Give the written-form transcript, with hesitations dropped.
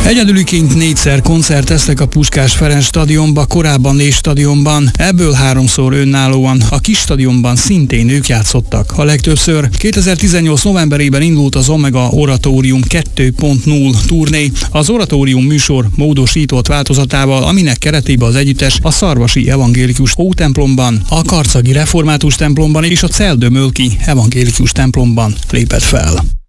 Egyedüliként 4-szer koncerteztek a Puskás Ferenc stadionba, korábban 4 stadionban, ebből 3-szor önállóan. A kis stadionban szintén ők játszottak. A legtöbbször 2018 novemberében indult az Omega Oratórium 2.0 turné. Az Oratórium műsor módosított változatával, aminek keretében az együttes a Szarvasi Evangélikus Ótemplomban, a Karcagi Református templomban és a Celdömölki Evangélikus templomban lépett fel.